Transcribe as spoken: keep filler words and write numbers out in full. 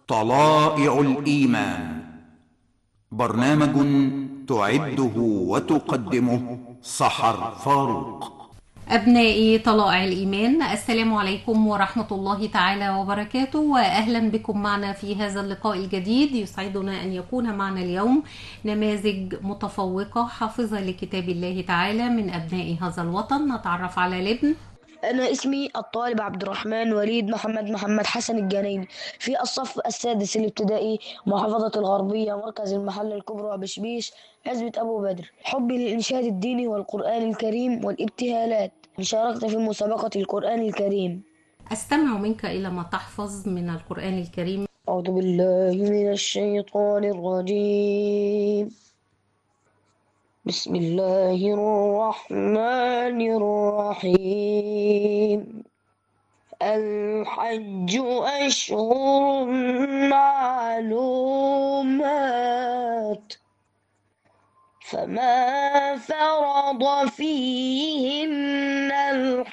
طلائع الإيمان، برنامج تعده وتقدمه سحر فاروق. أبنائي طلائع الإيمان، السلام عليكم ورحمة الله تعالى وبركاته، وأهلا بكم معنا في هذا اللقاء الجديد. يسعدنا أن يكون معنا اليوم نماذج متفوقة حافظة لكتاب الله تعالى من أبناء هذا الوطن. نتعرف على الابن. أنا اسمي الطالب عبد الرحمن وليد محمد محمد حسن الجنيني في الصف السادس الابتدائي، محافظة الغربية، مركز المحلة الكبرى بشبيش، عزبة أبو بدر. حبي للإنشاد الديني والقرآن الكريم والابتهالات. شاركت في مسابقة القرآن الكريم. أستمع منك إلى ما تحفظ من القرآن الكريم. أعوذ بالله من الشيطان الرجيم. بسم الله الرحمن الرحيم. الحج أشهر معلومات، فما فرض فيهن الحج